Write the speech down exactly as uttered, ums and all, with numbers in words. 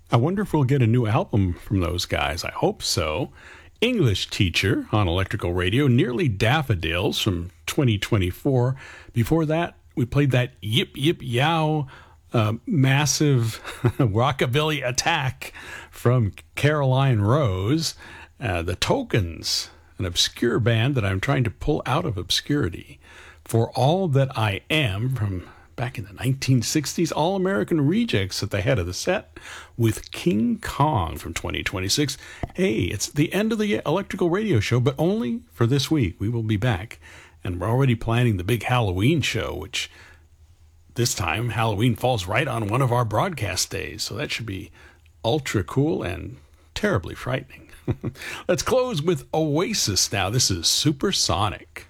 I wonder if we'll get a new album from those guys. I hope so. English Teacher on Electrical Radio, Nearly Daffodils from twenty twenty-four. Before that, we played that Yip Yip Yow uh, massive rockabilly attack from Caroline Rose. Uh, the Tokens, an obscure band that I'm trying to pull out of obscurity. For All That I Am from back in the nineteen sixties, All American Rejects at the head of the set with King Kong from twenty twenty-six. Hey, it's the end of the Electrical Radio Show, but only for this week. We will be back, and we're already planning the big Halloween show, which this time Halloween falls right on one of our broadcast days, so that should be ultra cool and terribly frightening. Let's close with Oasis now. This is Supersonic.